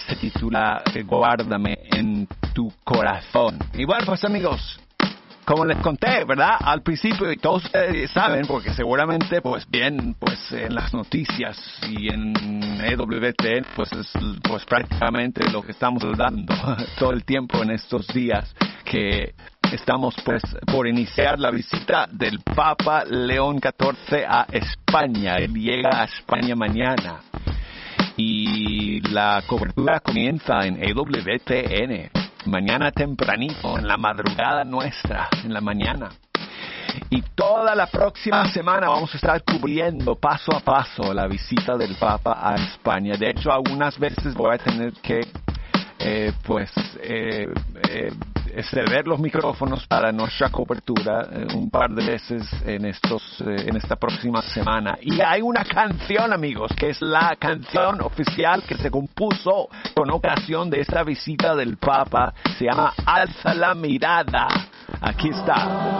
se titula Guárdame en tu corazón. Y bueno, pues amigos, como les conté, ¿verdad? Al principio, y todos ustedes saben, porque seguramente, pues bien, pues en las noticias y en EWTN, pues es pues prácticamente lo que estamos dando todo el tiempo en estos días, que estamos pues por iniciar la visita del Papa León XIV a España. Él llega a España mañana. Y la cobertura comienza en EWTN. Mañana tempranito, en la madrugada nuestra, en la mañana. Y toda la próxima semana vamos a estar cubriendo paso a paso la visita del Papa a España. De hecho, algunas veces voy a tener que ceder los micrófonos para nuestra cobertura un par de veces en esta próxima semana. Y hay una canción, amigos, que es la canción oficial que se compuso con ocasión de esta visita del Papa. Se llama Alza la mirada. Aquí está.